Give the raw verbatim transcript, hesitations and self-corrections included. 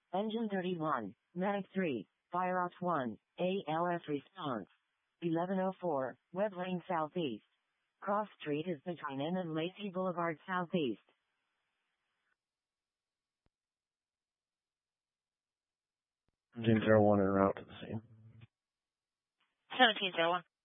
Engine thirty-one, Medic three, Fire Ops one, A L S response. eleven oh four, Web Lane Southeast. Cross Street is between N and Lacey Boulevard Southeast. seventeen zero one en route to the scene. seventeen zero one.